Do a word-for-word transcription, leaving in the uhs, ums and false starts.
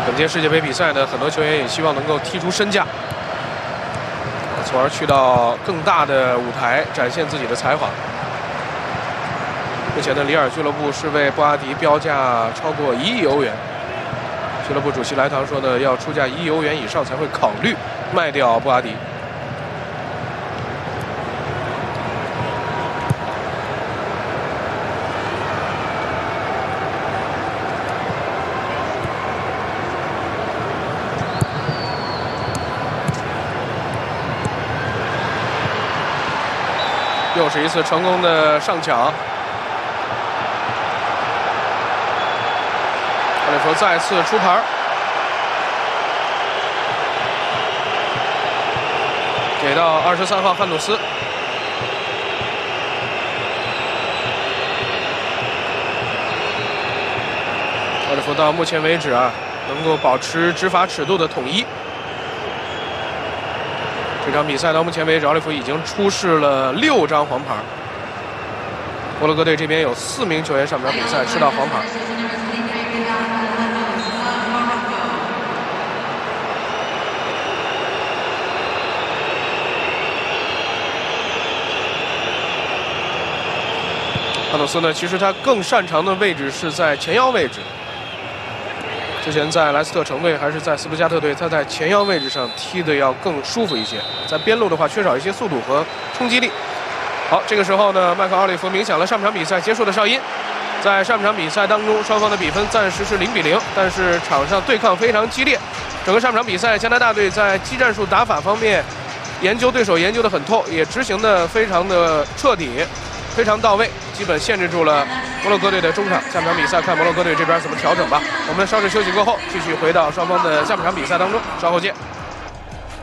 本届世界杯比赛呢，很多球员也希望能够踢出身价，从而去到更大的舞台展现自己的才华。目前的里尔俱乐部是为布阿迪标价超过一亿欧元。俱乐部主席莱唐说呢，要出价一亿欧元以上才会考虑卖掉布阿迪。 又是一次成功的上抢，奥利弗再次出牌，给到二十三号汉努斯。奥利弗到目前为止啊，能够保持执法尺度的统一。 这场比赛到目前为止，奥利弗已经出示了六张黄牌。摩洛哥队这边有四名球员上场比赛吃到黄牌。汉努斯呢，其实他更擅长的位置是在前腰位置。 之前在莱斯特城队还是在斯图加特队，他在前腰位置上踢的要更舒服一些。在边路的话，缺少一些速度和冲击力。好，这个时候呢，麦克奥利弗鸣响了上半场比赛结束的哨音。在上半场比赛当中，双方的比分暂时是零比零，但是场上对抗非常激烈。整个上半场比赛，加拿大队在技战术打法方面研究对手研究得很透，也执行的非常的彻底。 非常到位，基本限制住了摩洛哥队的中场。下半场比赛看摩洛哥队这边怎么调整吧。我们稍事休息过后，继续回到双方的下半场比赛当中，稍后见。